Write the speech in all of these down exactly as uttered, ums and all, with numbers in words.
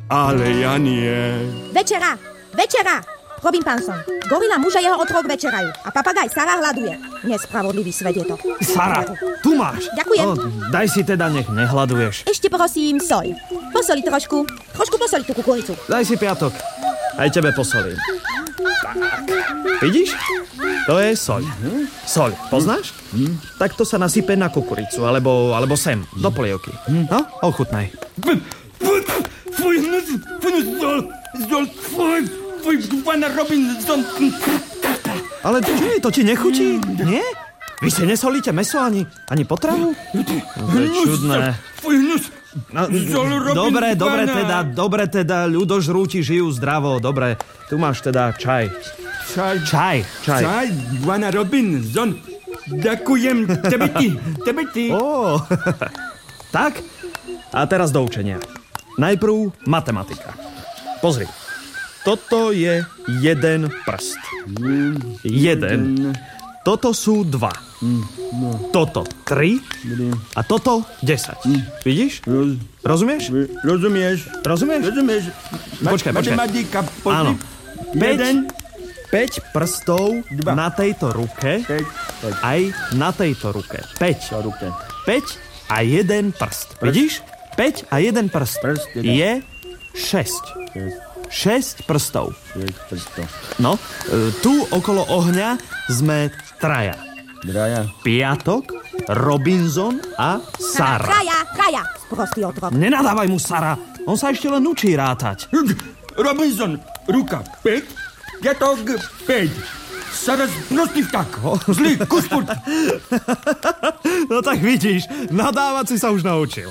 Ale ja nie. Večera, večera! Robin Panson, gorila muž a jeho otrok večerajú. A papagaj Sara hľaduje. Nespravodlivý svet je to. Sara, tu máš. Ďakujem. No, daj si teda, nech nehľaduješ. Ešte prosím, soľ. Posoli trošku. Trošku posoli tú kukuricu. Daj si piatok. Aj tebe posolím. Tak. Vidíš? To je soľ. Soľ, poznáš? Tak to sa nasype na kukuricu, alebo, alebo sem, do polievky. No, ochutnaj. Fuj, fuj, zdol, zdol, fuj, fuj, pana Robinson. Ale čo je, to ti nechutí? Nie? Vy si nesolíte mäso ani, ani potravu? To je čudné. Fuj, hnus. No, dobre, dobre teda, dobre teda, ľudožrúti žijú zdravo, dobre. Tu máš teda čaj. Čaj. Čaj, čaj. Čaj, pana Robinson. Ďakujem, tebe ty, tebe ty. Ó, tak, a teraz do učenia. Najprv matematika. Pozri, toto je jeden prst. Jeden. Toto sú dva. Toto tri. A toto desať. Vidíš? Rozumieš? Rozumieš? Rozumieš? Rozumieš? Počkaj, počkaj. Matematika, Áno. Jeden. päť prstov Dva. na tejto ruke. Päť. Päť. Aj na tejto ruke. päť. Na ruke. päť a jeden prst. Vidíš? päť a jeden prst. Prst, jeden. Je šesť. šesť prstov. Šesť prstov. No, e, tu okolo ohňa sme traja. Traja. Piatok, Robinson a Sara. Kraja, kraja, sprostý otrok. Nenadávaj mu, Sara. On sa ešte len učí rátať. Robinson, ruka päť, piatok päť. Sara sprostý vták. Zlý, kuspurt. No tak vidíš, nadávať si sa už naučil.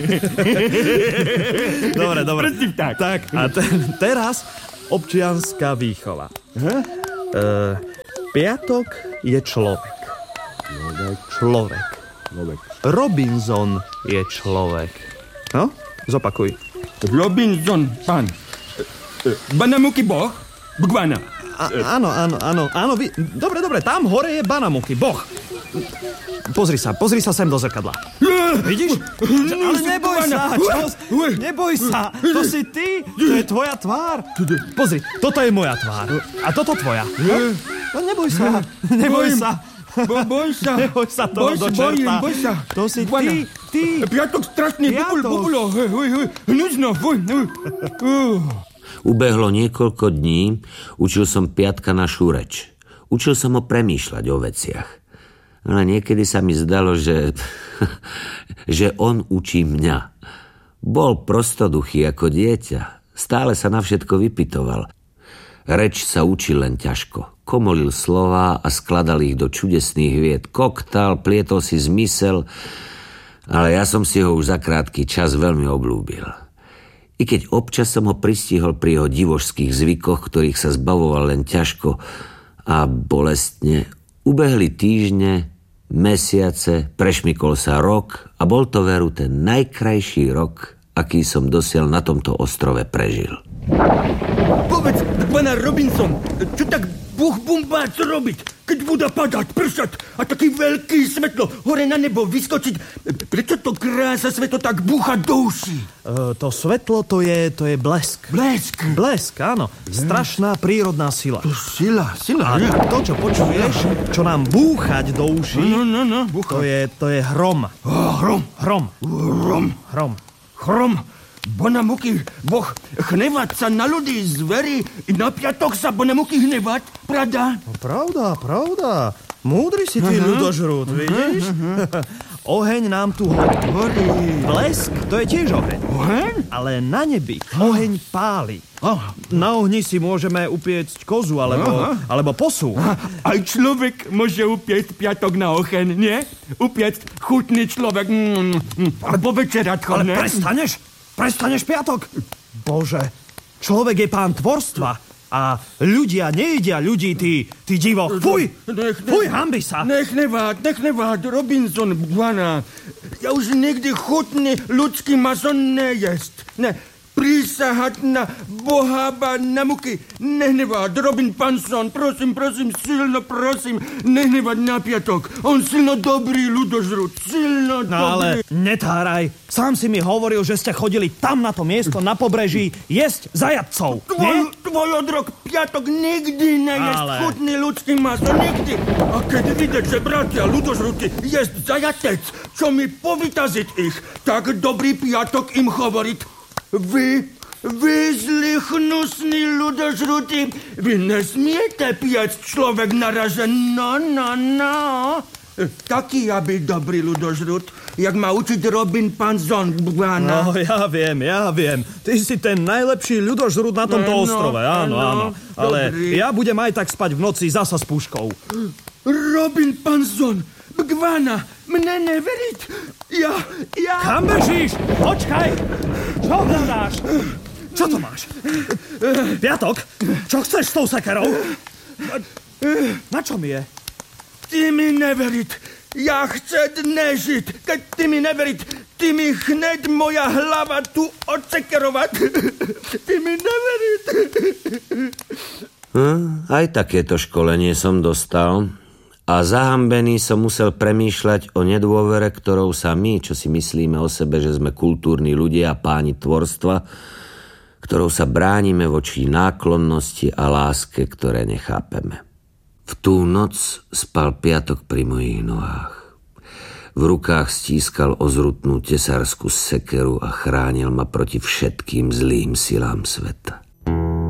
Dobre, dobre. Sprostý vták. Tak, a te- teraz občianská výchova. E, piatok je človek. Človek. Človek. Robinson je človek. No, zopakuj. Robinson, pán. Banamuky boh, bgvana. A, áno, áno, áno, áno, vy... Dobre, dobre, tam hore je Banamuky, boh. Pozri sa, pozri sa sem do zrkadla. Vidíš? Ale neboj sa, čo? Neboj sa, to si ty, to je tvoja tvár. Pozri, toto je moja tvár. A toto tvoja. No neboj sa, neboj sa. Bo, boj sa. Neboj sa toho do čerta. Boj sa. To si ty, ty. Piatok strašný, bubul, bubulo. Hej, hej, hej. Hnusno, fuj. Uh. Ubehlo niekoľko dní, učil som Piatka našu reč. Učil som ho premýšľať o veciach. Ale niekedy sa mi zdalo, že, že on učí mňa. Bol prostoduchý ako dieťa. Stále sa na všetko vypytoval. Reč sa učil len ťažko. Komolil slová a skladal ich do čudesných vied. Koktal, plietol si zmysel, ale ja som si ho už za krátky čas veľmi obľúbil. I keď občas som ho pristihol pri jeho divošských zvykoch, ktorých sa zbavoval len ťažko a bolestne, ubehli týždne, mesiace, prešmykol sa rok a bol to veru ten najkrajší rok, aký som dosiaľ na tomto ostrove prežil. Povedz, pana Robinson, čo tak buch-bumbác robiť, keď bude padať, pršať a taký veľký svetlo hore na nebo vyskočiť? Prečo to krása svetlo tak búcha do uší? E, to svetlo, to je, to je blesk. Blesk? Blesk, áno. Strašná prírodná sila. To sila, sila. A to, čo počuješ, čo nám búchať do uší, No, no, no, to je, to je hrom. Oh, hrom. Hrom. Hrom. Hrom. Hrom. Banamuky, boh, hnevať sa na ľudí, zverí, i na piatok sa Banamuky hnevať, pravda? No, pravda, pravda. Múdry si ty, ľudožrút, vidíš? Oheň nám tu horí. Horí. Blesk, to je tiež oheň. Oheň? Ale na nebi oheň páli. Aha. Na ohni si môžeme upiecť kozu alebo, alebo posu. Aj človek môže upiecť piatok na oheň, nie? Upiecť chutný človek. Mm, mm, alebo večerať ho, Ale ne? prestaneš? Prestaneš, Piatok? Bože, človek je pán tvorstva a ľudia nejedia ľudí, ty, ty divo. Fuj, Nech, fuj, hambi sa. Nech nevád, nech nevád, Robinson, bwana. Ja už nikdy chutný ľudský maso nejesť. Ne, Prísahať na Boha Banamuky. Nehnevať, Robin Panson, prosím, prosím, silno prosím, nehnevať na piatok. On silno dobrý ľudožrút, silno no, dobrý. Ale netáraj, sám si mi hovoril, že ste chodili tam na to miesto, na pobreží, jesť zajatcov, Tvoj, tvoj odrok piatok nikdy nejesť ale... chutný ľudský maso, nikdy. A keď vidieť, že bratia ľudožrúti jesť zajatec, čo mi povytaziť ich, tak dobrý piatok im hovoriť. Vy, vy zlí hnusní ľudožrúti, vy nesmiete piať človek naražen, no, no, no. Taký ja byť dobrý ľudožrút, jak ma učiť Robin Panson. No, ja viem, ja viem. Ty si ten najlepší ľudožrút na tomto no, ostrove, áno, no, áno. Ale dobrý. Ja budem aj tak spať v noci zasa s puškou. Robin Panson, Bgvana, mne neveriť. Ja, ja... Kam bežíš? Počkaj! Čo hľadáš? Čo to máš? Piatok? Čo chceš s tou sekerou? Na čo mi je? Ty mi neveriť. Ja chce dnes žiť. Keď ty mi neveriť, ty mi hneď moja hlava tu odsekerovať. Ty mi neveriť. Hm, aj takéto školenie som dostal. A zahambený som musel premýšľať o nedôvere, ktorou sa my, čo si myslíme o sebe, že sme kultúrni ľudia a páni tvorstva, ktorou sa bránime voči náklonnosti a láske, ktoré nechápeme. V tú noc spal piatok pri mojich nohách. V rukách stískal ozrutnú tesárskú sekeru a chránil ma proti všetkým zlým silám sveta.